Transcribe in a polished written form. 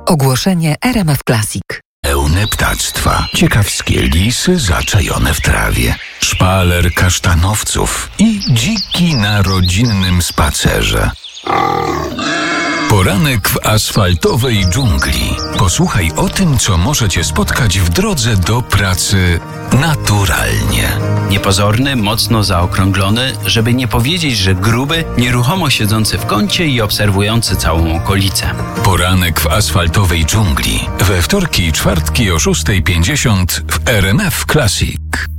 Ogłoszenie RMF Classic. Pełne ptactwa, ciekawskie lisy zaczajone w trawie, szpaler kasztanowców i dziki na rodzinnym spacerze. Poranek w asfaltowej dżungli. Posłuchaj o tym, co może cię spotkać w drodze do pracy naturalnie. Niepozorny, mocno zaokrąglony, żeby nie powiedzieć, że gruby, nieruchomo siedzący w kącie i obserwujący całą okolicę. Poranek w asfaltowej dżungli. We wtorki i czwartki o 6:50 w RMF Classic.